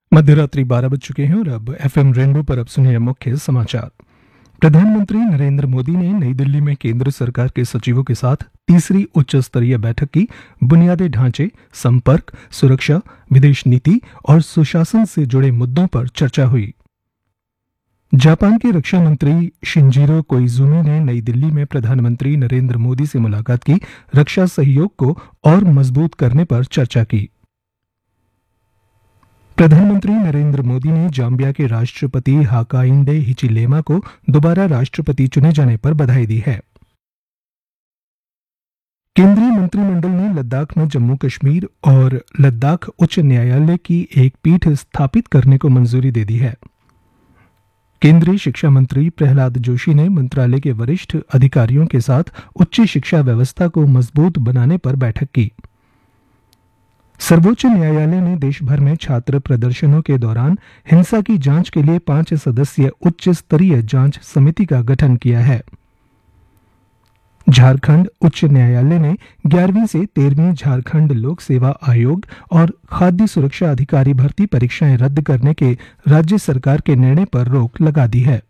मध्य रात्रि 12 बज चुके हैं और अब एफएम रेनबो पर अब सुनिए मुख्य समाचार। प्रधानमंत्री नरेंद्र मोदी ने नई दिल्ली में केंद्र सरकार के सचिवों के साथ तीसरी उच्च स्तरीय बैठक की। बुनियादी ढांचे, संपर्क, सुरक्षा, विदेश नीति और सुशासन से जुड़े मुद्दों पर चर्चा हुई। जापान के रक्षा मंत्री शिंजिरो कोइजुमी ने नई दिल्ली में प्रधानमंत्री नरेंद्र मोदी से मुलाकात की। रक्षा सहयोग को और मजबूत करने पर चर्चा की। प्रधानमंत्री नरेंद्र मोदी ने जाम्बिया के राष्ट्रपति हाकाइंडे हिचिलेमा को दोबारा राष्ट्रपति चुने जाने पर बधाई दी है। केंद्रीय मंत्रिमंडल ने लद्दाख में जम्मू कश्मीर और लद्दाख उच्च न्यायालय की एक पीठ स्थापित करने को मंजूरी दे दी है। केंद्रीय शिक्षा मंत्री प्रहलाद जोशी ने मंत्रालय के वरिष्ठ अधिकारियों के साथ उच्च शिक्षा व्यवस्था को मजबूत बनाने पर बैठक की। सर्वोच्च न्यायालय ने देश भर में छात्र प्रदर्शनों के दौरान हिंसा की जांच के लिए 5 सदस्यीय उच्च स्तरीय जांच समिति का गठन किया है। झारखंड उच्च न्यायालय ने 11वीं से 13वीं झारखंड लोक सेवा आयोग और खाद्य सुरक्षा अधिकारी भर्ती परीक्षाएं रद्द करने के राज्य सरकार के निर्णय पर रोक लगा दी है।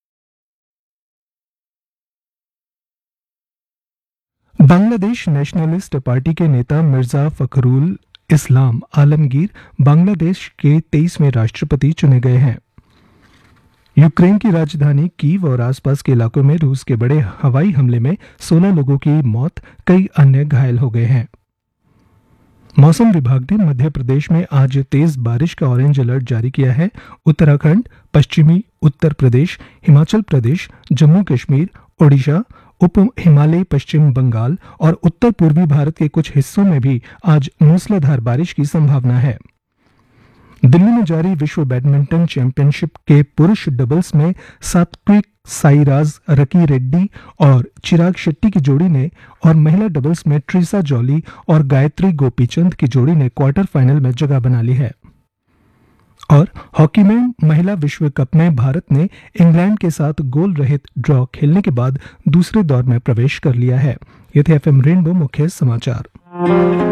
बांग्लादेश नेशनलिस्ट पार्टी के नेता मिर्जा फखरुल इस्लाम आलमगीर बांग्लादेश के 23वें राष्ट्रपति चुने गए हैं। यूक्रेन की राजधानी कीव और आसपास के इलाकों में रूस के बड़े हवाई हमले में 16 लोगों की मौत, कई अन्य घायल हो गए हैं। मौसम विभाग ने मध्य प्रदेश में आज तेज बारिश का ऑरेंज अलर्ट जारी किया है। उत्तराखंड, पश्चिमी उत्तर प्रदेश, हिमाचल प्रदेश, जम्मू कश्मीर, ओडिशा, उप हिमालयी पश्चिम बंगाल और उत्तर पूर्वी भारत के कुछ हिस्सों में भी आज मूसलाधार बारिश की संभावना है। दिल्ली में जारी विश्व बैडमिंटन चैंपियनशिप के पुरुष डबल्स में सात्विक साईराज रकी रेड्डी और चिराग शेट्टी की जोड़ी ने और महिला डबल्स में ट्रिसा जॉली और गायत्री गोपीचंद की जोड़ी ने क्वार्टर फाइनल में जगह बना ली है। और हॉकी में महिला विश्व कप में भारत ने इंग्लैंड के साथ गोल रहित ड्रॉ खेलने के बाद दूसरे दौर में प्रवेश कर लिया है। ये थे एफएम रेनबो मुख्य समाचार।